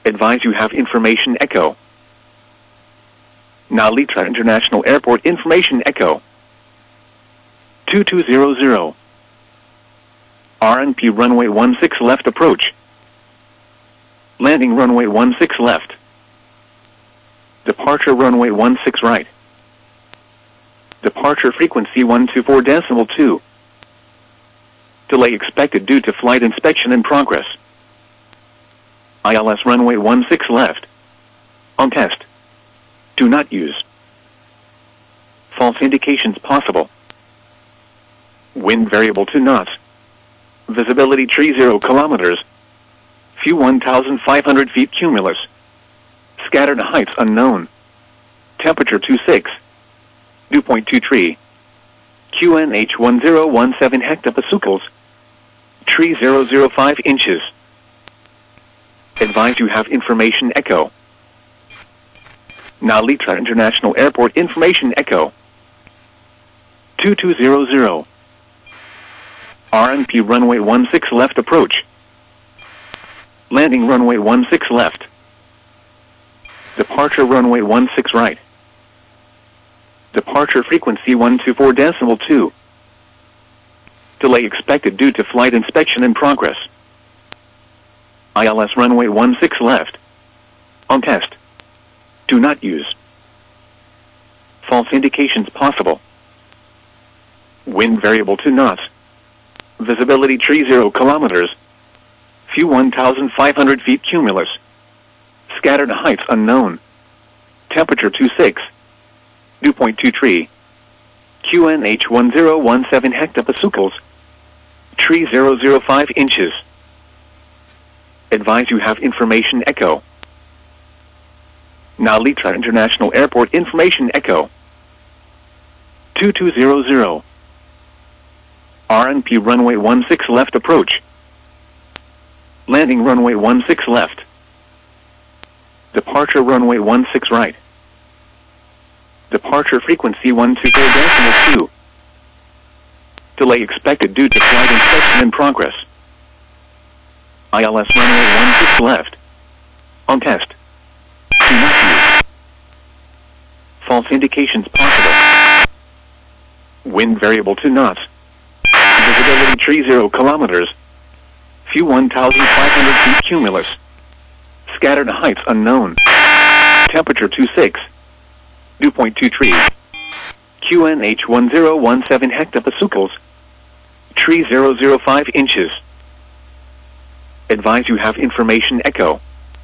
Advise you have information echo. Nalitra International Airport information echo. 2200. RNP runway 16 left approach. Landing runway 16 left. Departure runway 16 right. Departure frequency 124.2. Delay expected due to flight inspection in progress. ILS runway 16 left. On test. Do not use. False indications possible. Wind variable to knots. Visibility 30 kilometers. Few 1,500 feet cumulus. Scattered heights unknown. Temperature 26. Dew point 23. QNH 1017 hectopascals. Tree 005 inches. Advise you have information echo. Nalitra International Airport information echo. 2200. RNP runway 16 left approach. Landing runway 16 left. Departure runway 16 right. Departure frequency 124.2. Delay expected due to flight inspection in progress. ILS runway 16 left. On test. Do not use. False indications possible. Wind variable to knots. Visibility 30 kilometers. Few 1,500 feet cumulus. Scattered heights unknown. Temperature 26. Dew point 23. QNH 1017 hectopascals. Tree 005 inches. Advise you have information echo. Nalitra International Airport information echo. 2200. RNP runway 16 left approach. Landing runway 16 left. Departure runway 16 right. Departure frequency 124.2. Delay expected due to flight inspection in progress. ILS runway 16 left. On test. Do not use. False indications possible. Wind variable to knots. Visibility 30 kilometers. Few 1,500 feet cumulus. Scattered heights unknown. Temperature 26. Dew point 23. QNH 1017 hectopascals. Tree 005 inches. Advise you have information echo.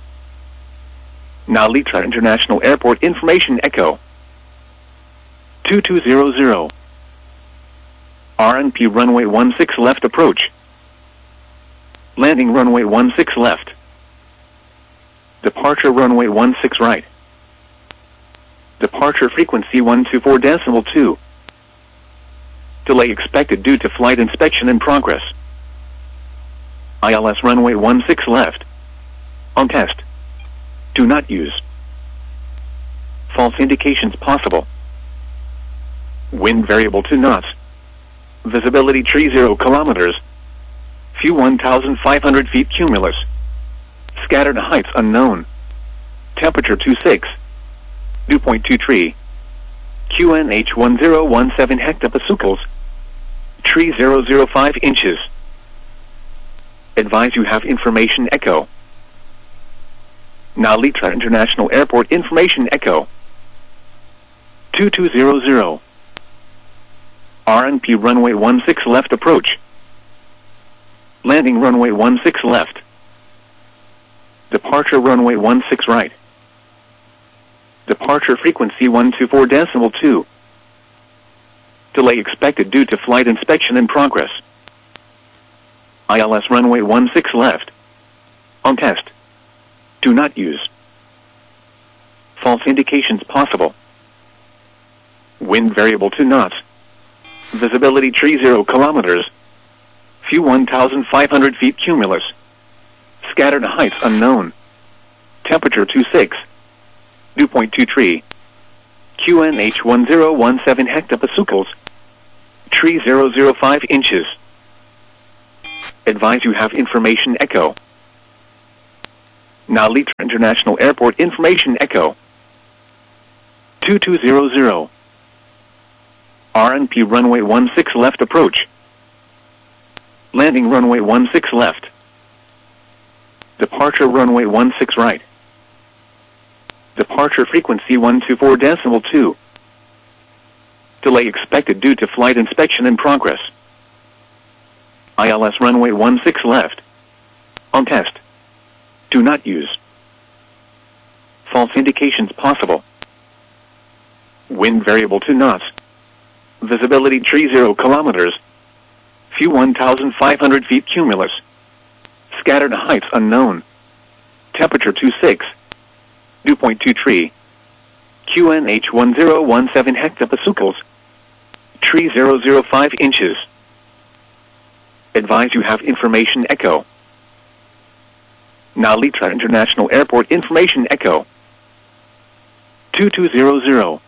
Nalitra International Airport information echo. 2200. RNP runway 16 left approach. Landing runway 16 left. Departure runway 16 right. Departure frequency 124.2. Delay expected due to flight inspection in progress. ILS runway 16 left. On test. Do not use. False indications possible. Wind variable to knots. Visibility 30 kilometers. Few 1,500 feet cumulus. Scattered heights unknown. Temperature 26. Dew point 23. QNH 1017 hectopascals. Tree 005 inches. Advise you have information echo. Nalitra International Airport information echo. 2200. RNP runway 16 left approach. Landing runway 16 left. Departure runway 16 right. Departure frequency 124.2. Delay expected due to flight inspection in progress. ILS runway 16 left. On test. Do not use. False indications possible. Wind variable to knots. Visibility 30 kilometers. Few 1,500 feet cumulus. Scattered heights unknown. Temperature 26. Dew point 23. QNH 1017 hectopascals. Tree 005 inches. Advise you have information echo. Narita International Airport information echo. 2200. RNP runway 16 left approach. Landing runway 16 left. Departure runway 16 right. Departure frequency 124.2. Delay expected due to flight inspection in progress. ILS runway 16 left. On test. Do not use. False indications possible. Wind variable to knots. Visibility 30 kilometers. Few 1,500 feet cumulus. Scattered heights unknown. Temperature 26. Dew point 23. QNH 1017 hectopascals. Tree 005 inches. Advise you have information echo. Narita International Airport information echo. 2200.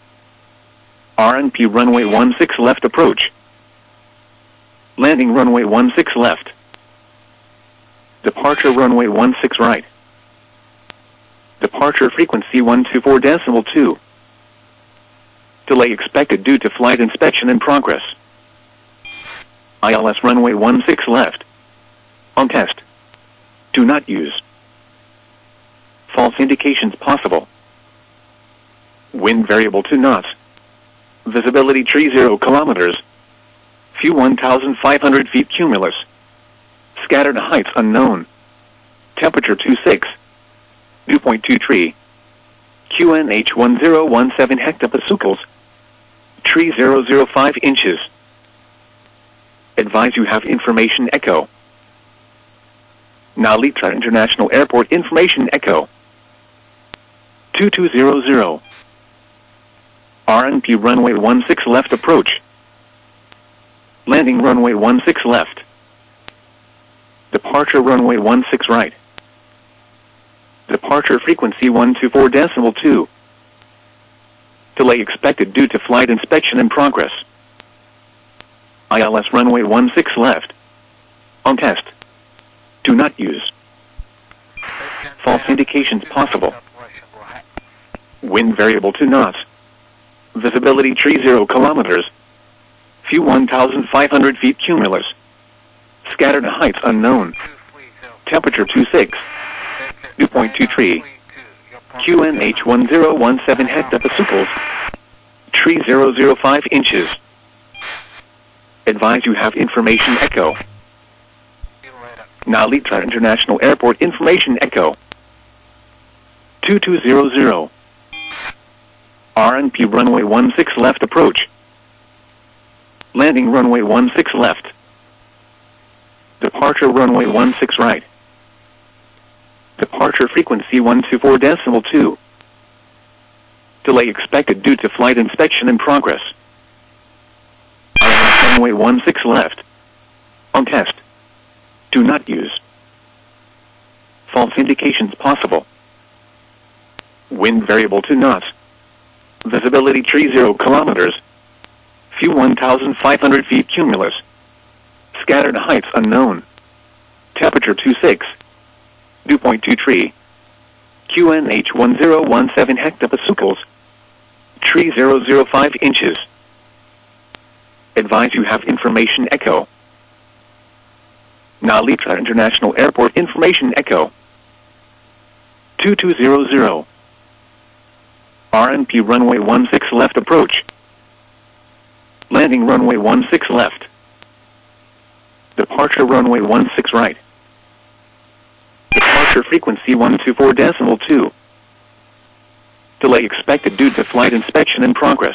RNP runway 16 left approach. Landing runway 16 left. Departure runway 16 right. Departure frequency 124.2. Delay expected due to flight inspection in progress. ILS runway 16 left. On test. Do not use. False indications possible. Wind variable to knots. Visibility 30 kilometers. Few 1,500 feet cumulus. Scattered heights unknown. Temperature 26. Dew point 23. QNH 1017 hectopascals. Tree 005 inches. Advise you have information echo. Narita International Airport information echo. 2200. RNP runway 16 left approach. Landing runway 16 left. Departure runway 16 right. Departure frequency 124.2. Delay expected due to flight inspection in progress. ILS runway 16 left. On test. Do not use. False indications possible. Wind variable to knots. Visibility 30 kilometers. Few 1,500 feet cumulus. Scattered heights unknown. Temperature 26. Dew point 23. QNH 1017 hectopascals. Tree 005 inches. Advise you have information echo. Narita International Airport information echo. 2200. RNP runway 16 left approach. Landing runway 16 left. Departure runway 16 right. Departure frequency 124.2. Delay expected due to flight inspection in progress. ILS runway 16 left. On test. Do not use. False indications possible. Wind variable to knots. Visibility 30 kilometers. Few 1,500 feet cumulus. Scattered heights unknown. Temperature 26. Dew point 23. QNH 1017 hectopascals. Tree 005 inches. Advise you have information echo. Narita International Airport information echo. 2200. RNP runway 16 left approach. Landing runway 16 left. Departure runway 16 right. Departure frequency 124.2. Delay expected due to flight inspection in progress.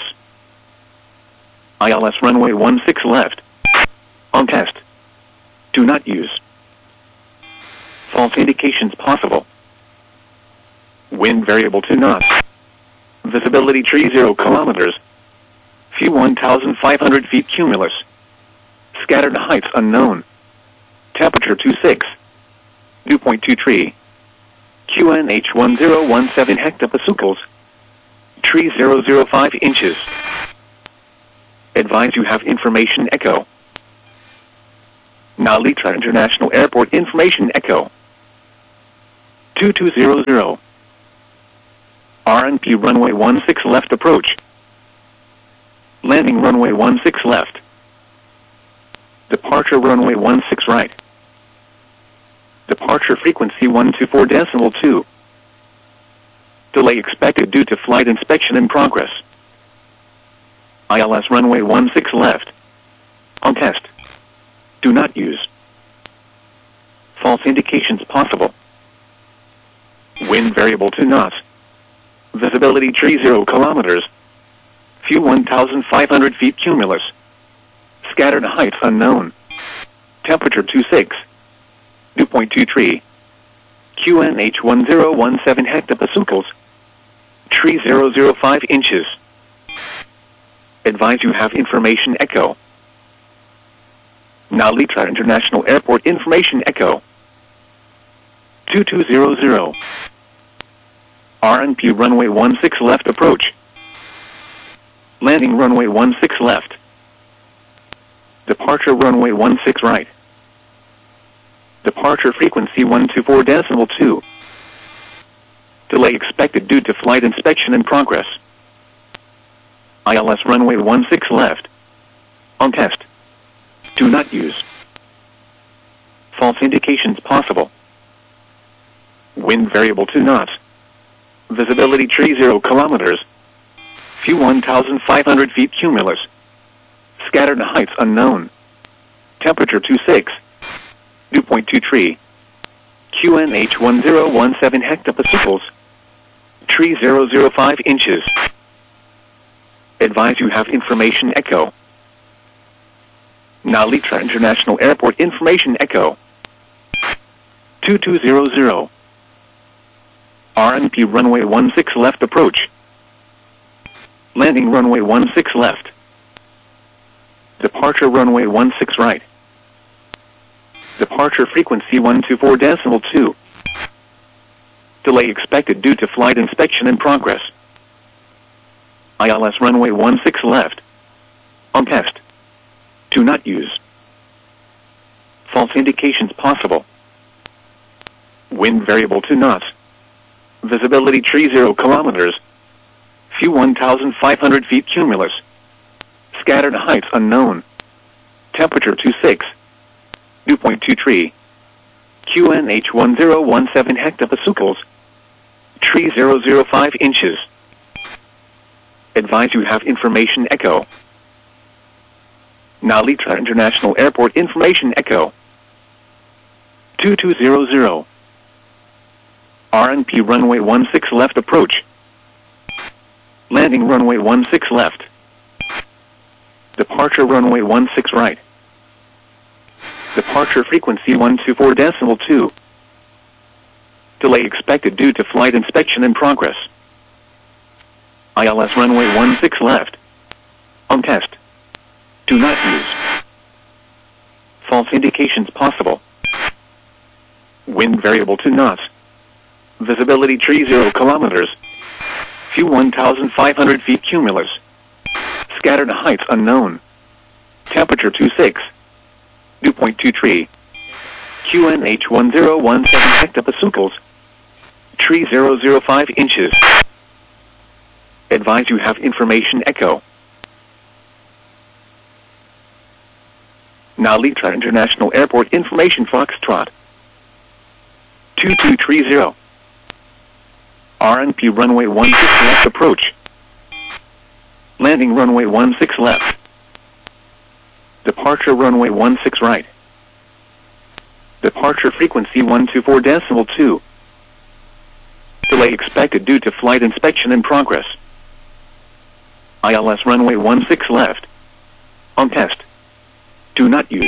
ILS runway 16 left. On test. Do not use. False indications possible. Wind variable to knots. Visibility 30 kilometers. Few 1,500 feet cumulus. Scattered heights unknown. Temperature 26. Dew point 23. QNH 1017 hectopascals. Tree 005 inches. Advise you have information echo. Narita International Airport information echo. 2200. RNP runway 16 left approach. Landing runway 16 left. Departure runway 16 right. Departure frequency 124.2. Delay expected due to flight inspection in progress. ILS runway 16 left. On test. Do not use. False indications possible. Wind variable 2 knots. Visibility 30 kilometers. View 1,500 feet cumulus. Scattered heights unknown. Temperature 26. Dew point 23. QNH 1017 hectopascals. Tree 005 inches. Advise you have information echo. Narita International Airport information echo. 2200. RNP runway 16 left approach. Landing runway 16 left. Departure runway 16 right. Departure frequency 124.2. Delay expected due to flight inspection in progress. ILS runway 16 left. On test. Do not use. False indications possible. Wind variable 2 knots. Visibility 30 kilometers. View 1,500 feet cumulus. Scattered heights unknown. Temperature 26. Dew point 23. QNH 1017 hectopascals. Tree 005 inches. Advise you have information echo. Narita International Airport information echo. 2200. RNP runway 16 left approach. Landing runway 16 left. Departure runway 16 right. Departure frequency 124.2. Delay expected due to flight inspection in progress. ILS runway 16 left. On test. Do not use. False indications possible. Wind variable 2 knots. Visibility 30 kilometers. View 1,500 feet cumulus. Scattered heights unknown. Temperature 26. Dew point 23. QNH 1017 hectopascals. Tree 005 inches. Advise you have information echo. Narita International Airport information echo. 2200. RNP runway 16 left approach. Landing runway 16 left. Departure runway 16 right. Departure frequency 124.2. Delay expected due to flight inspection in progress. ILS runway 16 left. On test. Do not use. False indications possible. Wind variable 2 knots. Visibility 30 kilometers. View 1,500 feet cumulus. Scattered heights unknown. Temperature 26. Dew point 23. QNH 1017 hectopascals. Tree 005 inches. Advise you have information echo. Narita International Airport information Foxtrot. 2230. RNP runway 16 left approach. Landing runway 16 left. Departure runway 16 right. Departure frequency 124.2. Delay expected due to flight inspection in progress. ILS runway 16 left. On test. Do not use.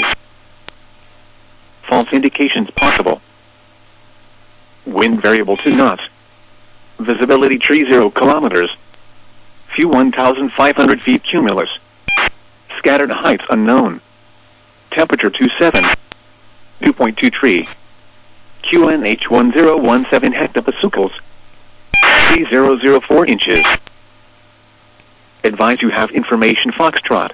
False indications possible. Wind variable 2 knots. Visibility 30 kilometers. View 1,500 feet cumulus. Scattered heights unknown. Temperature 27. Dew point 23. QNH 1017 hectopascals. Tree 004 inches. Advise you have information Foxtrot.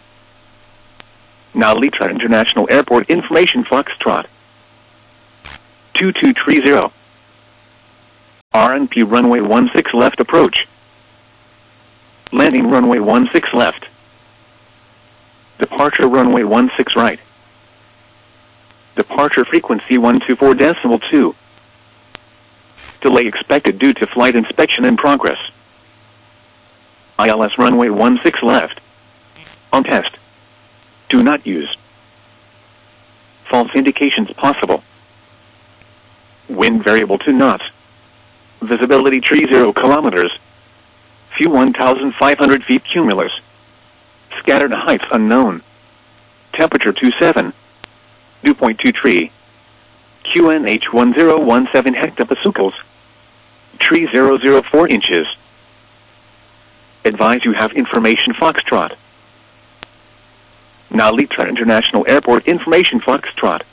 Narita International Airport information Foxtrot. 2230. RNP runway 16 left approach. Landing runway 16 left. Departure runway 16 right. Departure frequency 124.2. Delay expected due to flight inspection in progress. ILS runway 16 left. On test. Do not use. False indications possible. Wind variable to knots. Visibility tree 0 kilometers. Few 1,500 feet cumulus. Scattered heights unknown. Temperature 27. Dew point 23. QNH 1017 hectopascals. Tree 004 inches. Advise you have information Foxtrot. Nalitra International Airport information Foxtrot.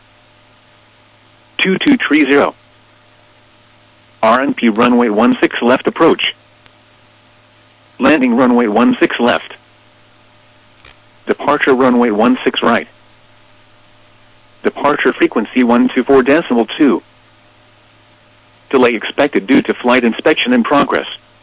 2230. RNP runway 16 left approach. Landing runway 16 left. Departure runway 16 right. Departure frequency 124.2. Delay expected due to flight inspection in progress.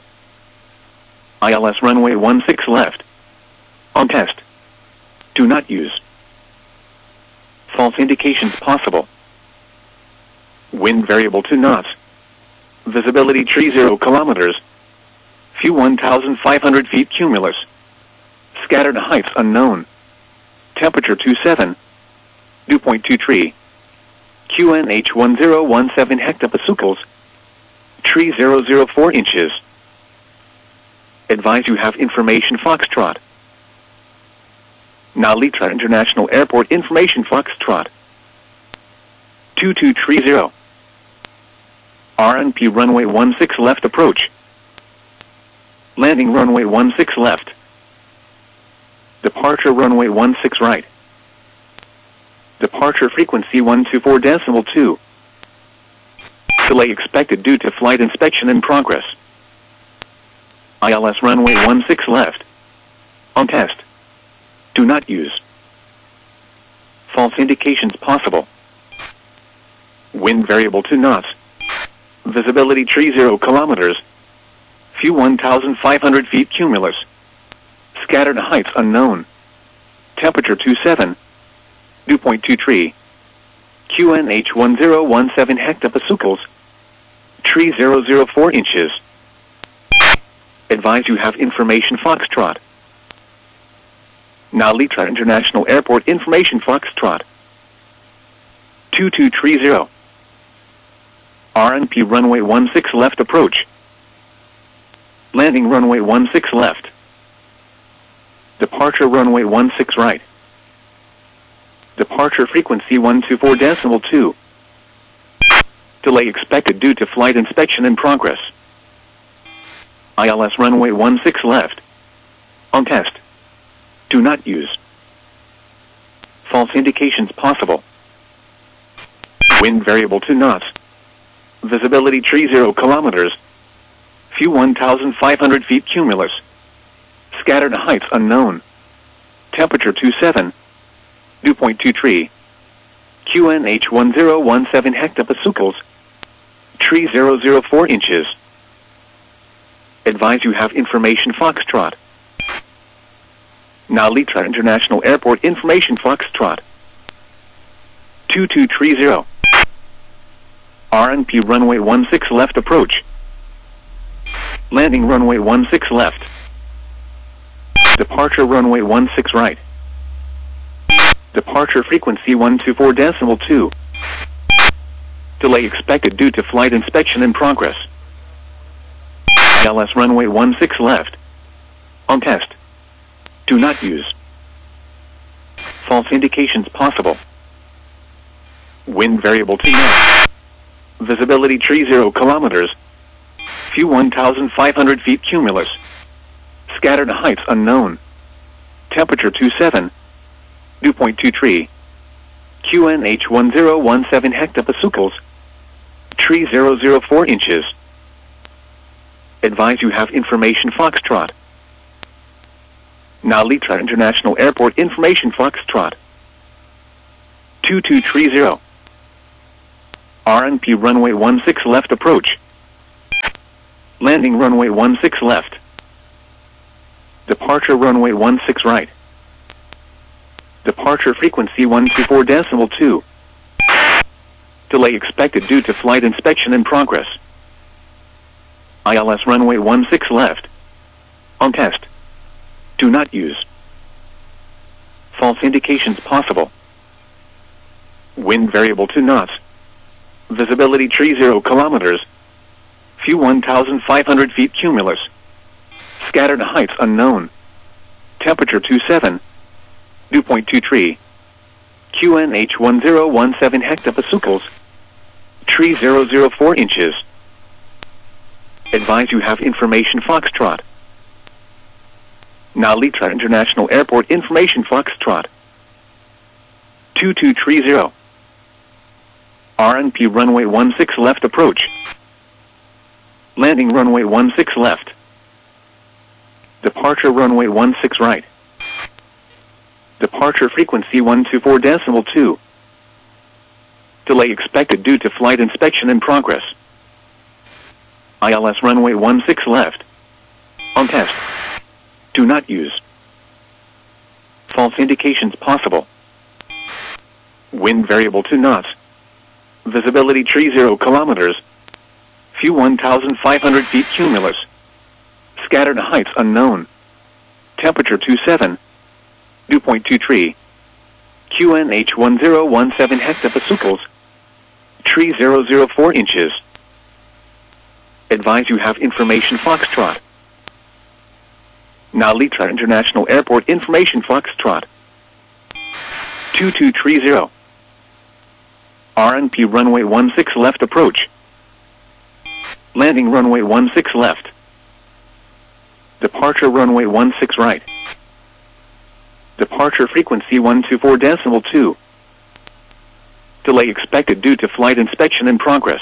ILS runway 16 left. On test. Do not use. False indications possible. Wind variable to knots. Visibility tree 0 kilometers. Few 1,500 feet cumulus. Scattered heights unknown. Temperature 27. Dew point 23. QNH 1017 hectopascals. Tree 004 inches. Advise you have information Foxtrot. Nalitra International Airport information Foxtrot. 2230. RNP runway 16 left approach. Landing runway 16 left. Departure runway 16 right. Departure frequency 124.2. Delay expected due to flight inspection in progress. ILS runway 16 left. On test. Do not use. False indications possible. Wind variable to knots. Visibility tree 0 kilometers. Few 1,500 feet cumulus. Scattered heights unknown. Temperature 27. Dew point 23. QNH 1017 hectopascals. Tree 004 inches. Advise you have information Foxtrot. Nalitra International Airport information Foxtrot. 2230. RNP runway 16 left approach. Landing runway 16 left. Departure runway 16 right. Departure frequency 124.2. Delay expected due to flight inspection in progress. ILS runway 16 left. On test. Do not use. False indications possible. Wind variable to knots. Visibility tree 0 kilometers. Few 1,500 feet cumulus. Scattered heights unknown. Temperature 27. Dew point 23. QNH 1017 hectopascals. Tree 004 inches. Advise you have information Foxtrot. Nalitra International Airport information Foxtrot. 2230. RNP runway 16 left approach. Landing runway 16 left. Departure runway 16 right. Departure frequency 124.2. Delay expected due to flight inspection in progress. ILS runway 16 left. On test. Do not use. False indications possible. Wind variable to knots. Visibility tree 0 kilometers. Few 1,500 feet cumulus. Scattered heights unknown. Temperature 27. Dew point 23. QNH 1017 hectopascals. Tree 004 inches. Advise you have information Foxtrot. Nalitra International Airport information Foxtrot. 2230. RNP runway 16 left approach. Landing runway 16 left. Departure runway 16 right. Departure frequency 124.2. Delay expected due to flight inspection in progress. ILS runway 16 left. On test. Do not use. False indications possible. Wind variable to knots. Visibility 30 kilometers. Few 1,500 feet cumulus. Scattered heights unknown. Temperature 27. Dew point 23. QNH 1017 hectopascals. Tree 004 inches. Advise you have information Foxtrot. Nalitra International Airport information Foxtrot. 2230. RNP runway 16 left approach. Landing runway 16 left. Departure runway 16 right. Departure frequency 124.2. Delay expected due to flight inspection in progress. ILS runway 16 left. On test. Do not use. False indications possible. Wind variable to knots. Visibility 30 kilometers. Few 1,500 feet cumulus. Scattered heights unknown. Temperature 27. Dew point 23. QNH 1017 hectopascals. Tree 004 inches. Advise you have information Foxtrot. Nalitra International Airport information Foxtrot. 2230. RNP runway 16 left approach. Landing runway 16 left. Departure runway 16 right. Departure frequency 124.2. Delay expected due to flight inspection in progress.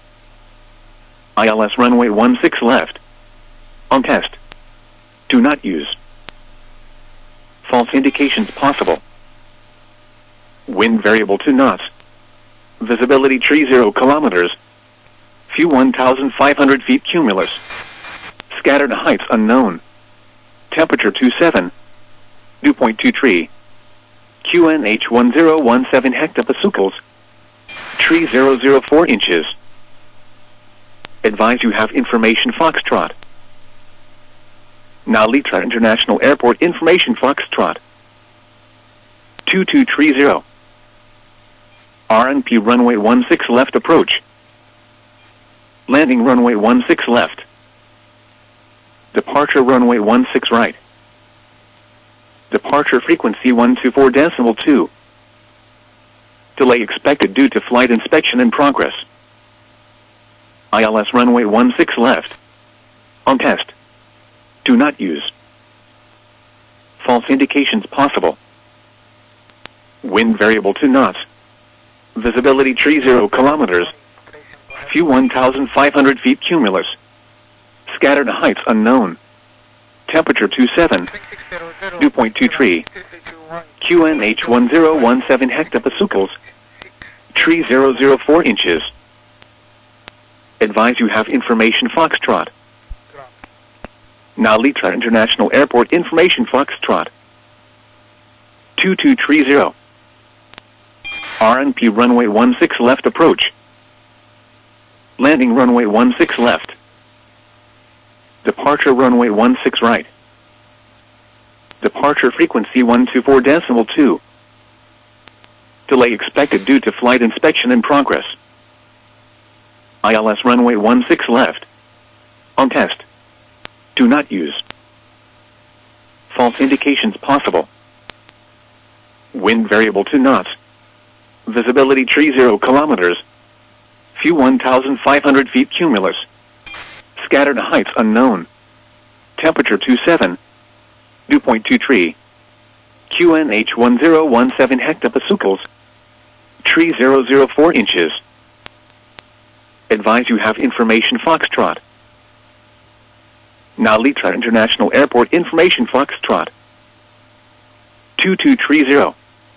ILS runway 16 left. On test. Do not use. False indications possible. Wind variable to knots. Visibility 30 kilometers. Few 1,500 feet cumulus. Scattered heights unknown. Temperature 27. Dew point 23. QNH 1017 hectopascals. Tree 004 inches. Advise you have information Foxtrot. Nalitra International Airport information Foxtrot. 2230. RNP runway 16 left approach. Landing runway 16 left. Departure runway 16 right. Departure frequency 124.2. Delay expected due to flight inspection in progress. ILS runway 16 left. On test. Do not use. False indications possible. Wind variable to knots. Visibility 30 kilometers. Few 1,500 feet cumulus. Scattered heights unknown. Temperature 27. Dew point 23. QNH 1017 hectopascals. Tree 004 inches. Advise you have information Foxtrot. Nalitra International Airport information Foxtrot. 2230. RNP runway 16 left approach. Landing runway 16 left. Departure runway 16 right. Departure frequency 124.2. Delay expected due to flight inspection in progress. ILS runway 16 left. On test. Do not use. False indications possible. Wind variable to knots. Visibility 30 kilometers. Few 1,500 feet cumulus. Scattered heights unknown. Temperature 27. Dew point 23. QNH 1017 hectopascals. Tree 004 inches. Advise you have information Foxtrot. Nalitra International Airport information Foxtrot. 2230.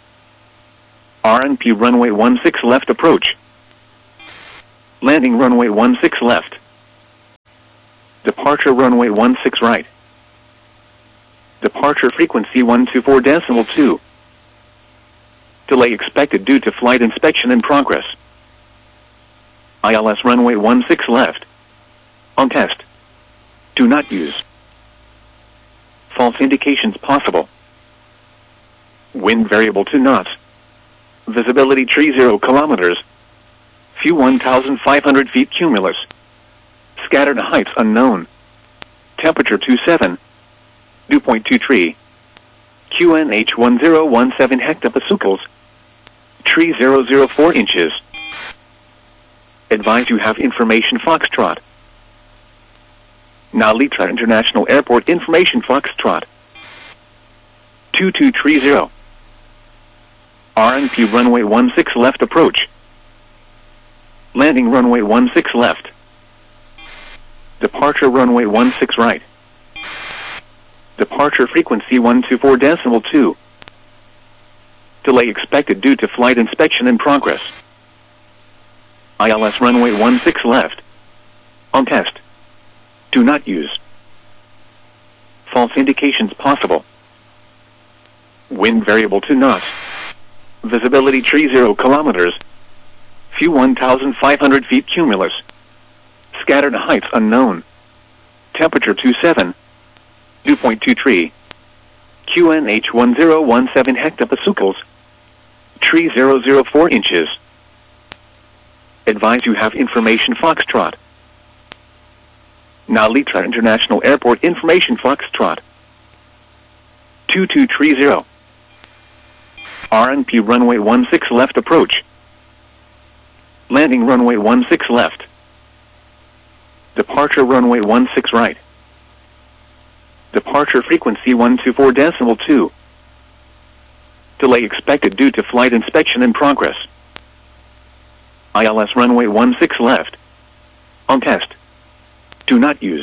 RNP runway 16 left approach. Landing runway 16 left. Departure runway 16 right. Departure frequency 124.2. Delay expected due to flight inspection in progress. ILS runway 16 left. On test. Do not use. False indications possible. Wind variable to knots. Visibility tree 0 kilometers. Few 1,500 feet cumulus. Scattered heights unknown. Temperature 27. Dew point 23. QNH 1017 hectopascals. Tree 004 inches. Advise you have information Foxtrot. Now Litra International Airport information Foxtrot. 2230. RNP runway 16 left approach. Landing runway 16 left. Departure runway 16 right. Departure frequency 124.2. Delay expected due to flight inspection in progress. ILS runway 16 left. On test. Do not use. False indications possible. Wind variable to knots. Visibility tree 0 kilometers. Few 1,500 feet cumulus. Scattered heights unknown. Temperature 27. Dew point 23. QNH 1017 hectopascals. Tree 004 inches. Advise you have information Foxtrot. Now Litra International Airport information Foxtrot. 2230. RNP runway 16 left approach. Landing runway 16 left. Departure runway 16 right. Departure frequency 124.2. Delay expected due to flight inspection in progress. ILS runway 16 left. On test. Do not use.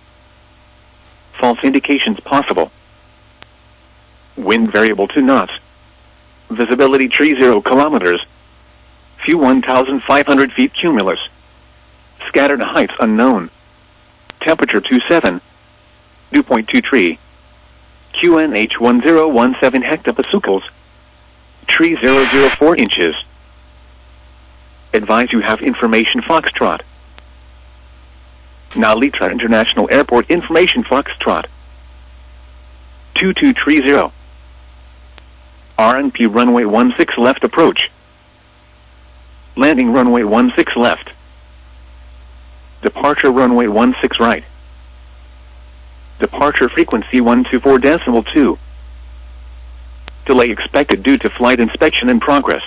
False indications possible. Wind variable to knots. Visibility tree 0 kilometers. Few 1,500 feet cumulus. Scattered heights unknown. Temperature 27. Dew point 23. QNH 1017 hectopascals. Tree 004 inches. Advise you have information Foxtrot. Now Litra International Airport information Foxtrot. 2230. RNP runway 16 left approach. Landing runway 16 left. Departure runway 16 right. Departure frequency 124.2. Delay expected due to flight inspection in progress.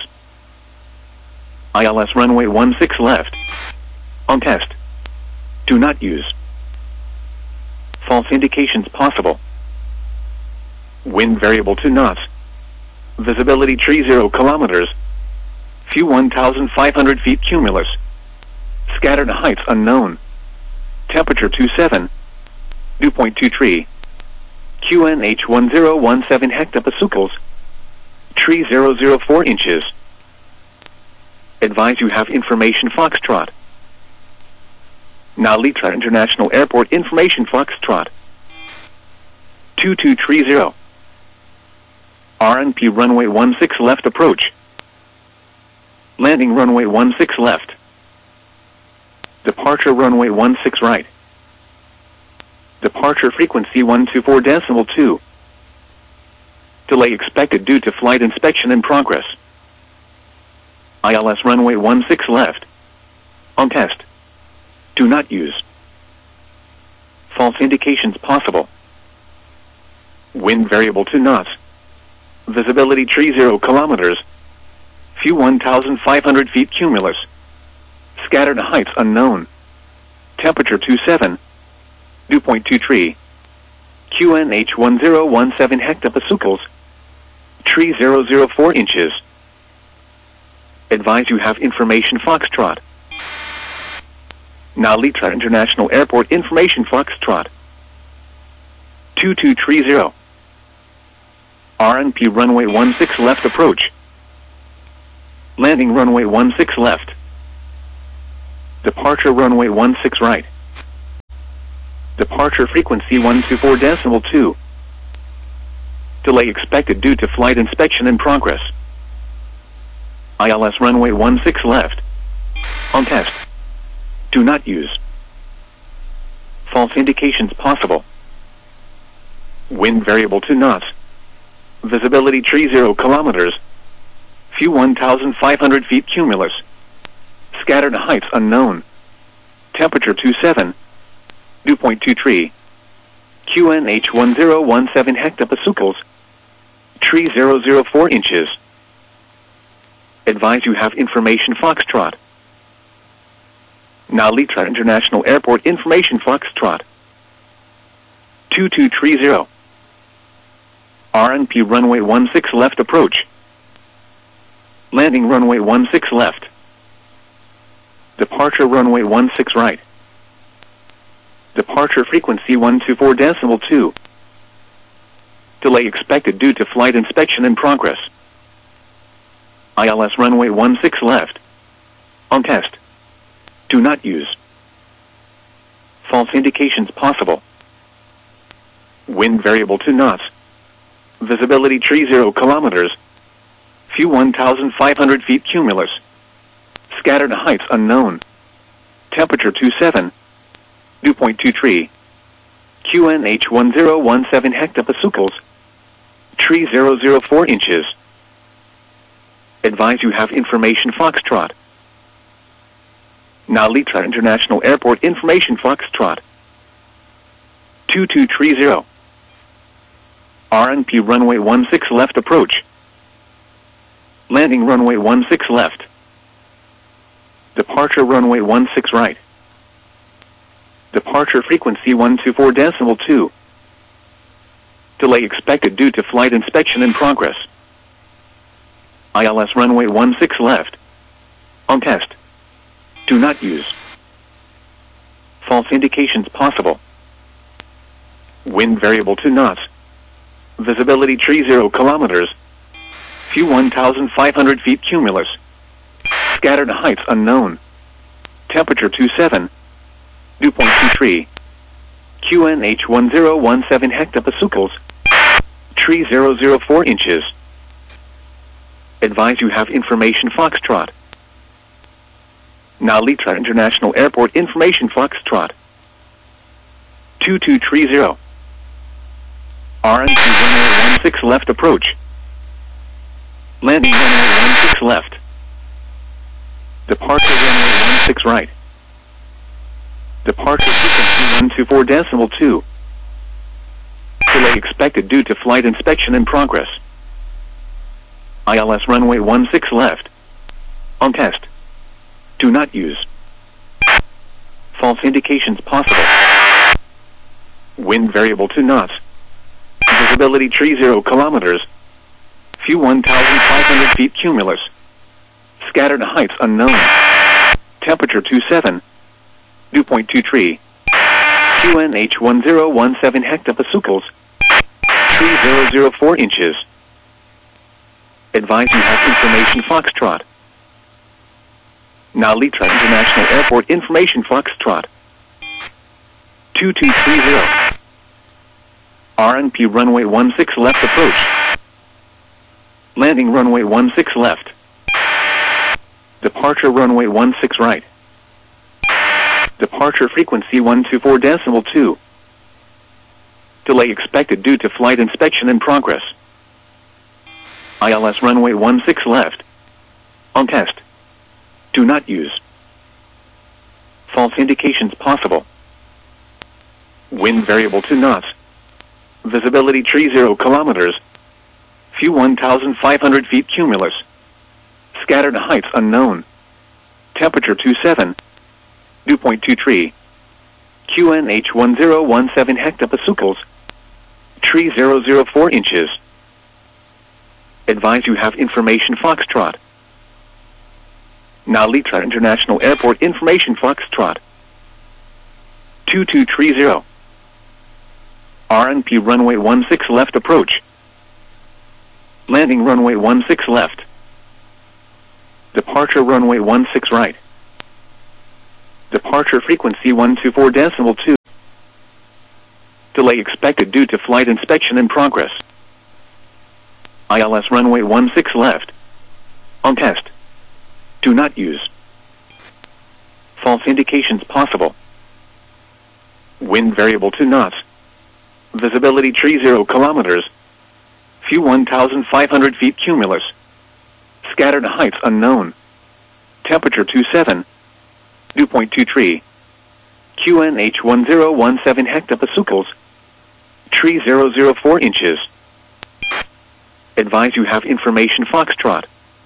ILS runway 16 left. On test. Do not use. False indications possible. Wind variable to knots. Visibility tree 0 kilometers. Few 1,500 feet cumulus. Scattered heights unknown. Temperature 27. Dew point 23. QNH 1017 hectopascals. Tree 004 inches. Advise you have information Foxtrot. Now Litra International Airport information Foxtrot. 2230. RNP runway 16 left approach. Landing runway 16 left. Departure runway 16 right. Departure frequency 124.2. Delay expected due to flight inspection in progress. ILS runway 16 left. On test. Do not use. False indications possible. Wind variable to knots. Visibility tree 0 kilometers. Few 1,500 feet cumulus. Scattered heights unknown. Temperature 27. Dew point 23. QNH 1017 hectopascals. Tree 004 inches. Advise you have information Foxtrot. Now Litra International Airport information Foxtrot. 2230. RNP runway 16 left approach. Landing runway 16 left. Departure runway 16 right. Departure frequency 124.2. Delay expected due to flight inspection in progress. ILS runway 16 left. On test. Do not use. False indications possible. Wind variable 2 knots. Visibility tree 0 kilometers. View 1,500 feet cumulus. Scattered heights unknown. Temperature 27. Dew point 23. QNH 1017 hectopascals. Tree 004 inches. Advise you have information Foxtrot. Now Litra International Airport information Foxtrot. 2230. RNP runway 16 left approach. Landing runway 16 left. Departure runway 16 right. Departure frequency 124.2. Delay expected due to flight inspection in progress. ILS runway 16 left. On test. Do not use. False indications possible. Wind variable 2 knots. Visibility tree 0 kilometers. View 1,500 feet cumulus. Scattered heights unknown. Temperature 27. Dew point 23. QNH 1017 hectopascals. Tree 004 inches. Advise you have information Foxtrot. Now Litra International Airport information Foxtrot. 2230. RNP runway 16 left approach. Landing runway 16 left. Departure runway 16 right. Departure frequency 124.2. Delay expected due to flight inspection in progress. ILS runway 16 left. On test. Do not use. False indications possible. Wind variable 2 knots. Visibility tree 0 kilometers. View 1,500 feet cumulus. Scattered heights unknown. Temperature 27. Dew point 23. QNH 1017 hectopascals. Tree 004 inches. Advise you have information Foxtrot. Now Litra International Airport information Foxtrot. 2230. RNP runway 16 left approach. Landing runway 16 left. Departure runway 16 right. Departure frequency 124.2. Delay expected due to flight inspection in progress. ILS runway 16 left. On test. Do not use. False indications possible. Wind variable 2 knots. Visibility tree 0 kilometers. View 1,500 feet cumulus. Scattered heights unknown. Temperature 27. Dew point 23. QNH 1017 hectopascals. Tree 004 inches. Advise you have information Foxtrot. Now Litra International Airport information Foxtrot. 2230. RNP runway 16 left approach. Landing runway 16 left. Departure runway 16 right. Departure frequency 124.2. Delay expected due to flight inspection in progress. ILS runway 16 left. On test. Do not use. False indications possible. Wind variable 2 knots. Visibility tree 0 kilometers. View 1,500 feet cumulus. Scattered heights unknown. Temperature 27. Dew point 23. QNH 1017 hectopascals. Tree 004 inches. Advise you have information Foxtrot. Now Litra International Airport information Foxtrot. 2230. RNP runway 16 left approach. Landing runway 16 left. Departure runway 16 right. Departure frequency 124.2. Delay expected due to flight inspection in progress. ILS runway 16 left. On test. Do not use. False indications possible. Wind variable to knots. Visibility 30 kilometers. Few 1,500 feet cumulus. Scattered heights unknown. Temperature 27. Dew point 23. QNH 1017 hectopascals. Tree 004 inches. Advise you have information Foxtrot.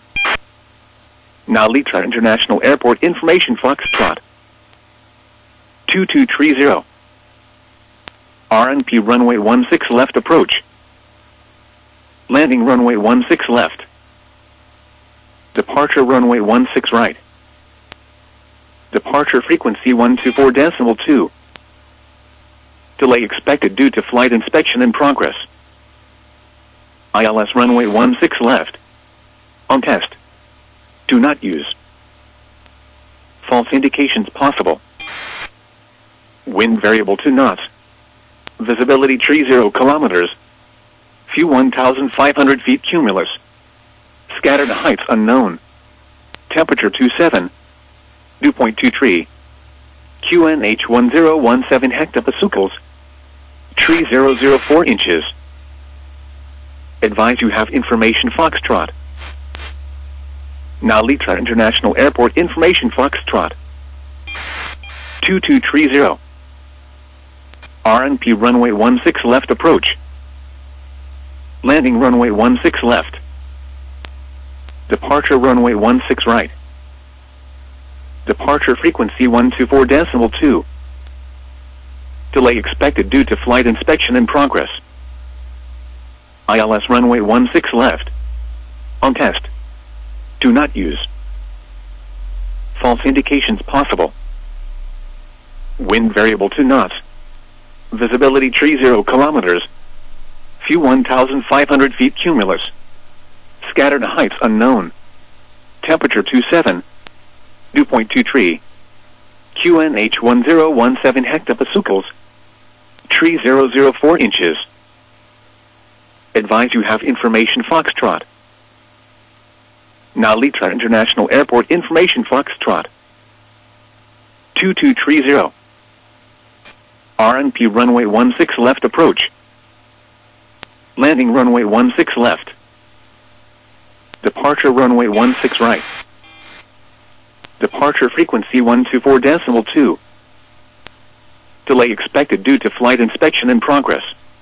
Narita International Airport information Foxtrot. 2230. RNP runway 16 left approach. Landing runway 16 left. Departure runway 16 right. Departure frequency 124.2. Delay expected due to flight inspection in progress. ILS runway 16 left. On test. Do not use. False indications possible. Wind variable to knots. Visibility 30 kilometers. Few 1,500 feet cumulus. Scattered heights unknown. Temperature 27. Dew point 23. QNH 1017 hectopascals. Tree 004 inches. Advise you have information Foxtrot. Narita International Airport information Foxtrot. 2230. RNP runway 16 left approach. Landing runway 16 left. Departure runway 16 right. Departure frequency 124.2. Delay expected due to flight inspection in progress. ILS runway 16 left. On test. Do not use. False indications possible. Wind variable to knots. Visibility 30 kilometers. Few 1,500 feet cumulus. Scattered heights unknown. Temperature 27. Dew point 23. QNH 1017 hectopascals. Tree 004 inches. Advise you have information Foxtrot. Narita International Airport information Foxtrot. 2230. RNP runway 16 left approach. Landing runway 16 left. Departure runway 16 right. Departure frequency 124.2. Delay expected due to flight inspection in progress.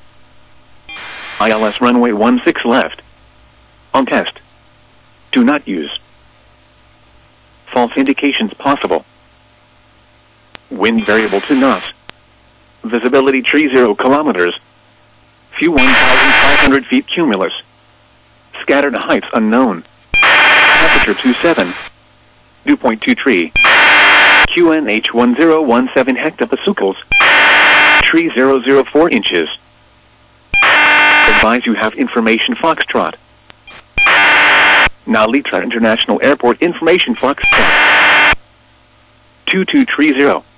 ILS runway 16 left. On test. Do not use. False indications possible. Wind variable to knots. Visibility 30 kilometers. Few 1,500 feet cumulus. Scattered heights unknown. Temperature 27. Dew point 23. QNH 1017 hectopascals. Tree 004 inches. Advise you have information Foxtrot. Narita International Airport information Foxtrot. 2230.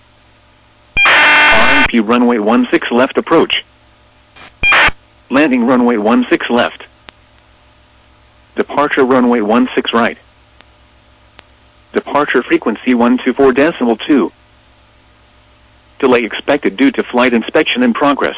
RNP runway 16 left approach. Landing runway 16 left. Departure runway 16 right. Departure frequency 124.2. Delay expected due to flight inspection in progress.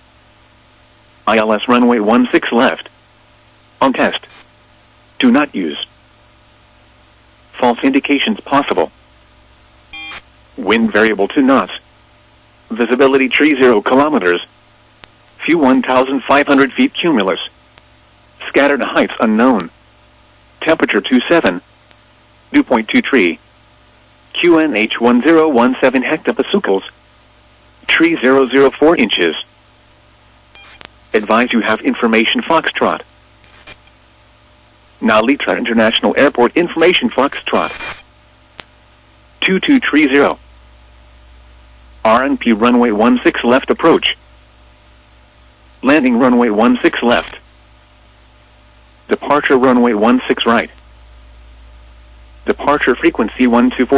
ILS runway 16 left. On test. Do not use. False indications possible. Wind variable to knots. Visibility 30 kilometers. Few 1,500 feet cumulus. Scattered heights unknown. Temperature 27. Dew point 23. QNH 1017 hectopascals. Tree 004 inches. Advise you have information Foxtrot. Narita International Airport information Foxtrot. 2230. RNP runway 16 left approach. Landing runway 16 left. Departure runway 16 right. Departure frequency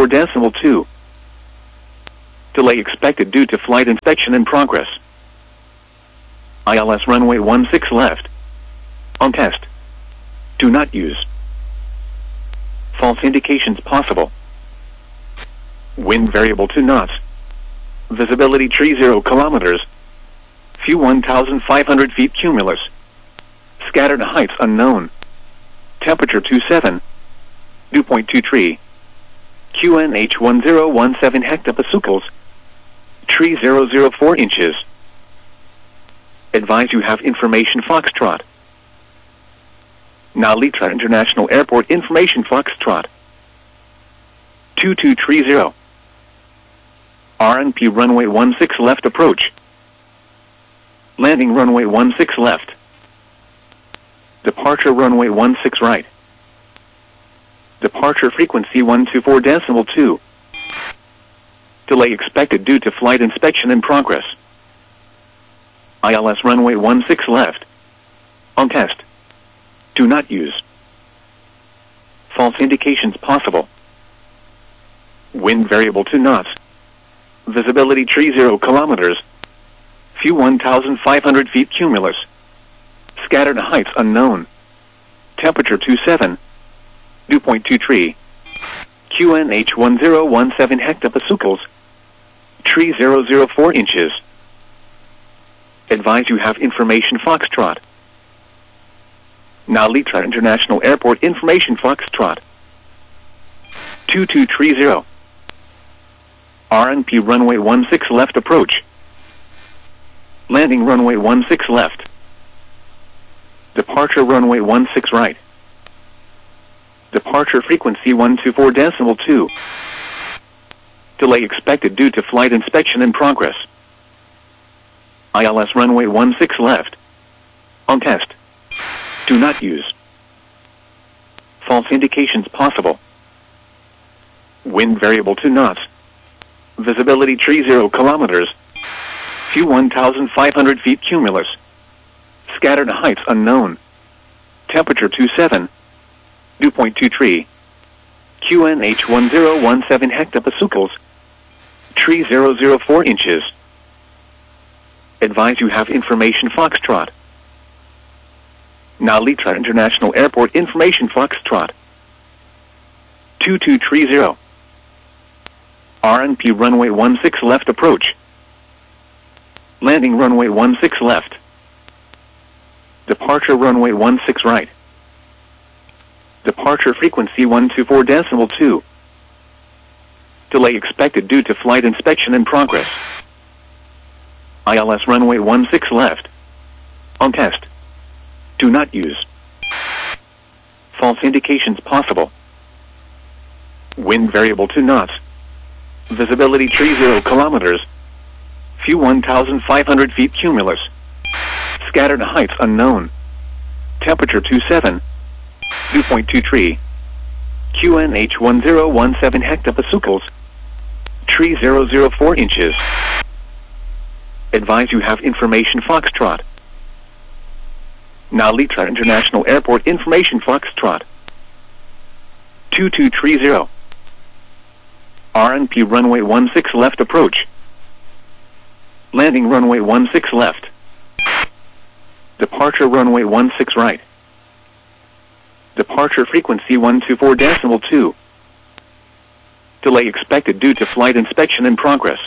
124.2. Delay expected due to flight inspection in progress. ILS runway 16 left. On test. Do not use. False indications possible. Wind variable to knots. Visibility tree 0 kilometers. View 1,500 feet cumulus. Scattered heights unknown. Temperature 27. Dew point 23. QNH 1017 hectopascals. Tree 004 inches. Advise you have information Foxtrot. Now Litra International Airport information Foxtrot. 2230. RNP runway 16 left approach. Landing runway 16 left. Departure runway 16 right. Departure frequency 124.2. Delay expected due to flight inspection in progress. ILS runway 16 left. On test. Do not use. False indications possible. Wind variable to knots. Visibility tree 0 kilometers. View 1,500 feet cumulus. Scattered heights unknown. Temperature 27. Dew point 23. QNH 1017 hectopascals. Tree 004 inches. Advise you have information Foxtrot. Now Litra International Airport information Foxtrot. 2230. RNP runway 16 left approach. Landing runway 16 left. Departure runway 16 right. Departure frequency 124.2. Delay expected due to flight inspection in progress. ILS runway 16 left. On test. Do not use. False indications possible. Wind variable to knots. Visibility tree 0 kilometers. View 1,500 feet cumulus. Scattered heights unknown. Temperature 27. Dew point 23. QNH 1017 hectopascals. Tree 004 inches. Advise you have information Foxtrot. Now Litra International Airport information Foxtrot. 2230. RNP runway 16 left approach. Landing runway 16 left. Departure runway 16 right. Departure frequency 124.2. Delay expected due to flight inspection in progress. ILS runway 16 left. On test. Do not use. False indications possible. Wind variable to knots. Visibility tree 0 kilometers. View 1,500 feet cumulus. Scattered heights unknown. Temperature 27. Dew point 23. QNH 1017 hectopascals. Tree 004 inches. Advise you have information Foxtrot. Now Litra International Airport information Foxtrot. 2230. RNP runway 16 left approach. Landing runway 16 left. Departure runway 16 right. Departure frequency 124.2. Delay expected due to flight inspection in progress.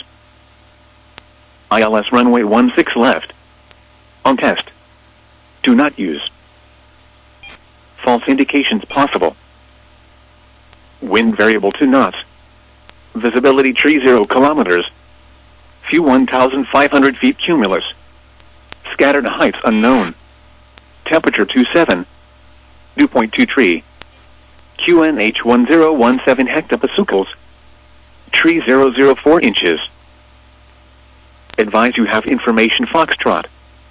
ILS runway 16 left. On test. Do not use. False indications possible. Wind variable to knots. Visibility tree 0 kilometers. View 1,500 feet cumulus. Scattered heights unknown. Temperature 27. Dew point 23. QNH 1017 hectopascals. Tree 004 inches. Advise you have information Foxtrot.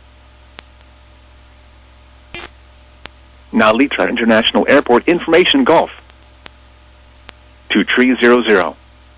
Now Litra International Airport information Golf. 2300.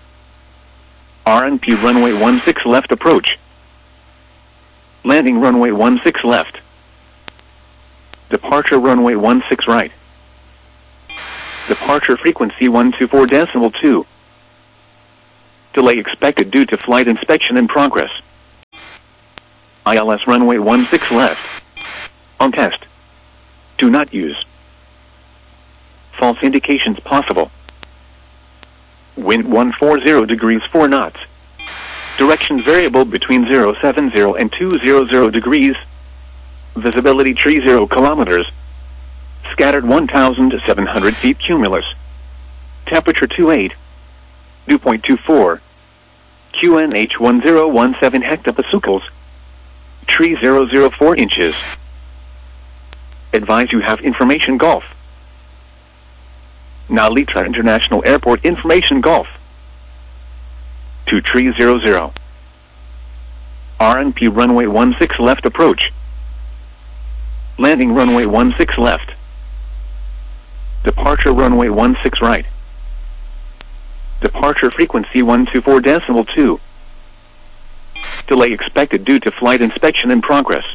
RNP runway 16 left approach. Landing runway 16 left. Departure runway 16 right. Departure frequency 124.2. Delay expected due to flight inspection in progress. ILS runway 16 left. On test. Do not use. False indications possible. Wind 140 degrees 4 knots. Direction variable between 070 and 200 degrees. Visibility 30 kilometers. Scattered 1,700 feet cumulus. Temperature 28. Dew point 24. QNH 1017 hectopascals. Tree 004 inches. Advise you have information Golf. Now Litra International Airport information Golf. To Tree 00. RNP runway 16 left approach. Landing runway 16 left. Departure runway 16 right. Departure frequency 124.2. Delay expected due to flight inspection in progress.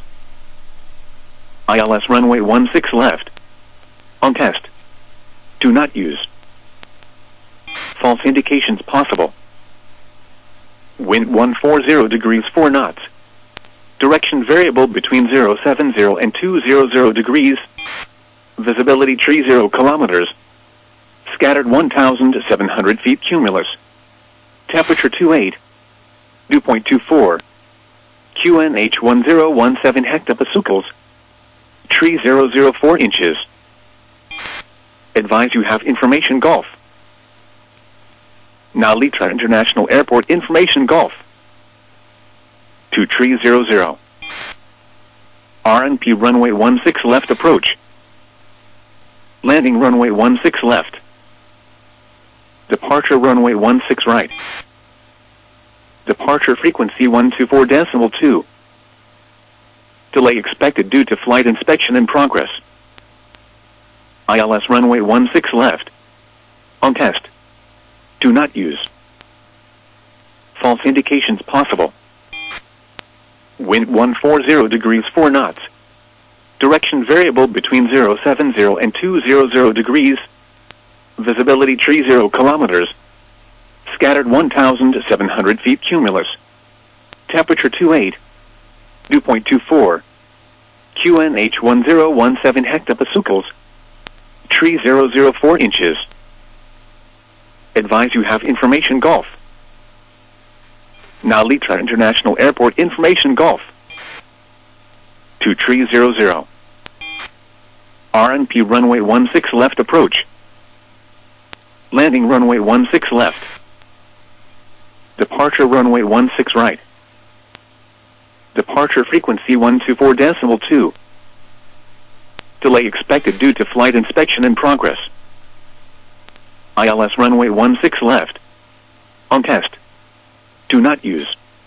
ILS runway 16 left. On test. Do not use. False indications possible. Wind 140 degrees 4 knots. Direction variable between 070 and 200 degrees. Visibility 30 kilometers. Scattered 1,700 feet cumulus. Temperature 28. Dew point 24. QNH 1017 hectopascals. Tree 004 inches. Advise you have information Golf. Now Litra International Airport information Golf. To Tree 00. RNP runway 16 left approach. Landing runway 16 left. Departure runway 16 right. Departure frequency 124.2. Delay expected due to flight inspection in progress. ILS runway 16 left. On test. Do not use. False indications possible. Wind 140 degrees 4 knots. Direction variable between 070 and 200 degrees. Visibility 30 kilometers. Scattered 1,700 feet cumulus. Temperature 28. Dew point 24. QNH 1017 hectopascals. Tree 004 inches. Advise you have information Golf. Now Litra International Airport information Golf. To Tree 00. RNP runway 16 left approach. Landing runway 16 left. Departure runway 16 right. Departure frequency 124.2. Delay expected due to flight inspection in progress. ILS runway 16 left. On test. Do not use.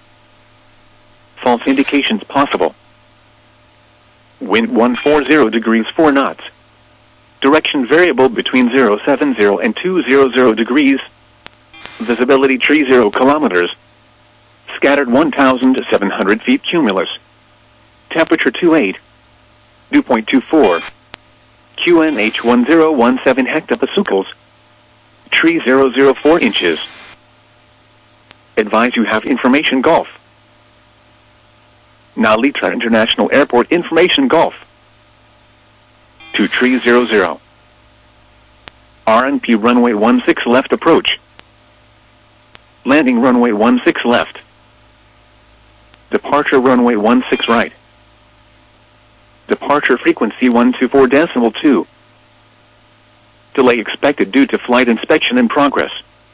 False indications possible. Wind 140 degrees 4 knots. Direction variable between 070 and 200 degrees. Visibility 30 kilometers. Scattered 1,700 feet cumulus. Temperature 28. Dew point 24. QNH 1017 hectopascals. Tree 004 inches. Advise you have information Golf. Now Litra International Airport information Golf. To Tree 00. RNP runway 16 left approach. Landing runway 16 left. Departure runway 16 right. Departure frequency 124.2. Delay expected due to flight inspection in progress.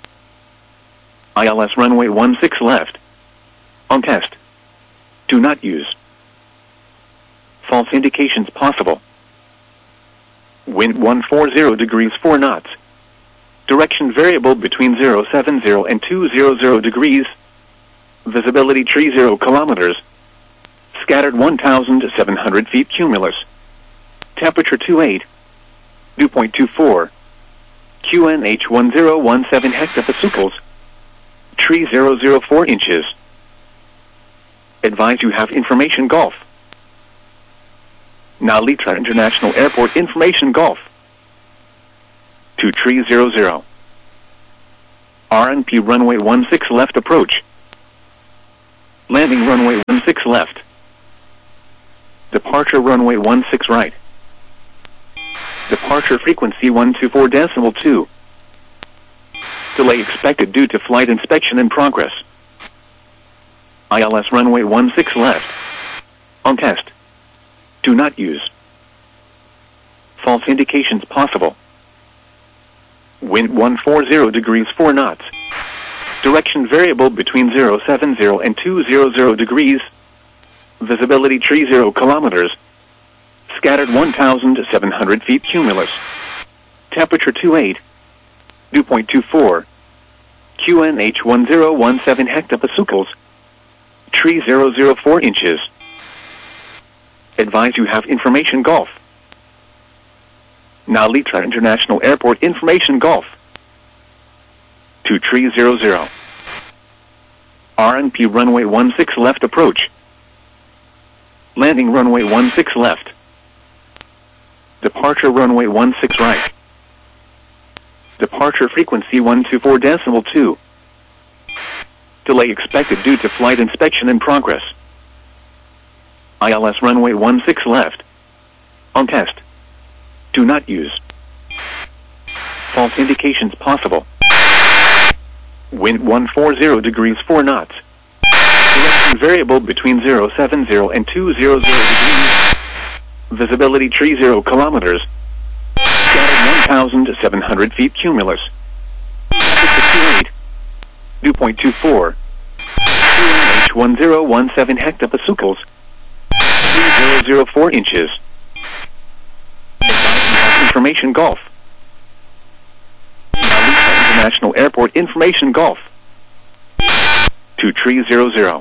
ILS runway 16 left. On test. Do not use. False indications possible. Wind 140 degrees 4 knots. Direction variable between 070 and 200 degrees. Visibility 30 kilometers. Scattered 1,700 feet cumulus. Temperature 28. Dew point 24. QNH 1017 hectopascals. Tree 004 inches. Advise you have information Golf. Now Litra International Airport information Golf. To Tree 00. RNP runway 16 left approach. Landing runway 16 left. Departure runway 16 right. Departure frequency 124.2. Delay expected due to flight inspection in progress. ILS runway 16 left. On test. Do not use. False indications possible. Wind 140 degrees 4 knots. Direction variable between 070 and 200 degrees. Visibility 30 kilometers. Scattered 1,700 feet cumulus. Temperature 28. Dew point 24. QNH 1017 hectopascals. Tree 004 inches. Advise you have information Golf. Now Litra International Airport information Golf. To Tree 00. RNP runway 16 left approach. Landing runway 16 left. Departure runway 16 right. Departure frequency 124.2. Delay expected due to flight inspection in progress. ILS runway 16 left. On test. Do not use. False indications possible. Wind 140 degrees 4 knots. Direction variable between 070 and 200 degrees. Visibility 30 kilometers. Scattered 1,700 feet cumulus. Temperature 28. Dew point 24. QNH 1017 hectopascals. 3004 inches. Information Golf. Now International Airport information Golf. To Tree 00.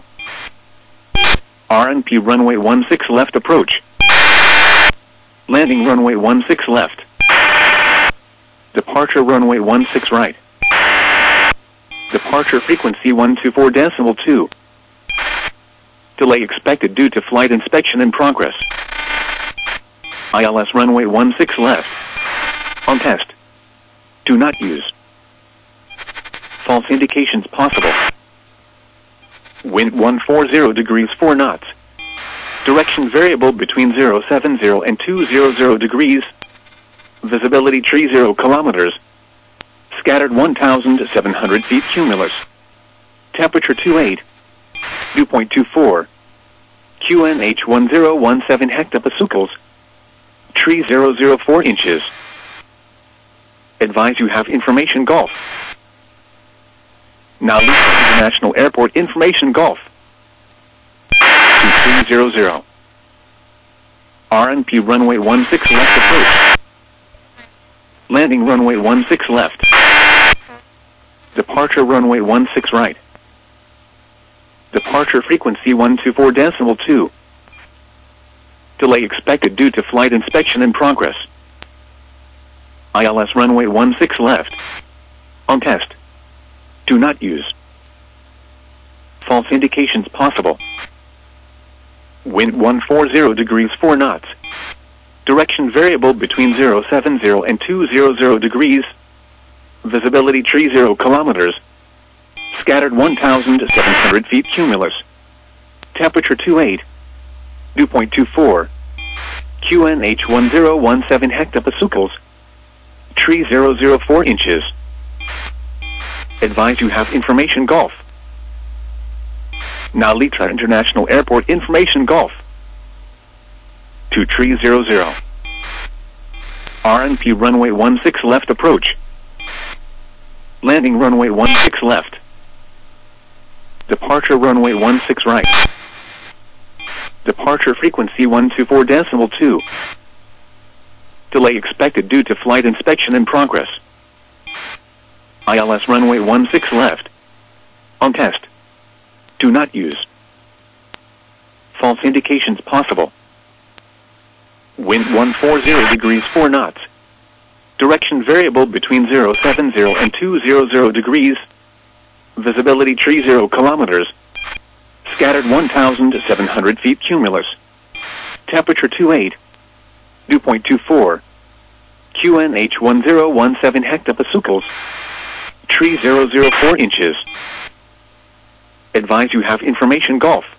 RNP runway 16 left approach. Landing runway 16 left. Departure runway 16 right. Departure frequency 124.2. Delay expected due to flight inspection in progress. ILS runway 16 left. On test. Do not use. False indications possible. Wind 140 degrees 4 knots. Direction variable between 070 and 200 degrees. Visibility 30 kilometers. Scattered 1,700 feet cumulus. Temperature 28. Dew point 24. QNH 1017 hectopascals. Tree 004 inches. Advise you have information Golf. Now Litra International Airport information Golf. To 300. RNP runway 16 left approach. Landing runway 16 left. Departure runway 16 right. Departure frequency 124.2. Delay expected due to flight inspection in progress. ILS runway 16 left. On test. Do not use. False indications possible. Wind 140 degrees 4 knots. Direction variable between 070 and 200 degrees. Visibility 30 kilometers. Scattered 1,700 feet cumulus. Temperature 28. Dew point 24. QNH 1017 hectopascals. Tree 004 inches. Advise you have information Golf. Now Litra International Airport information Golf. To Tree 00. RNP runway 16 left approach. Landing runway 16 left. Departure runway 16 right. Departure frequency 124.2. Delay expected due to flight inspection in progress. ILS runway 16 left. On test. Do not use. False indications possible. Wind 140 degrees 4 knots. Direction variable between 070 and 200 degrees. Visibility 30 kilometers. Scattered 1,700 feet cumulus. Temperature 28. Dew point 24. QNH 1017 hectopascals. Tree 004 inches. Advise you have information Golf.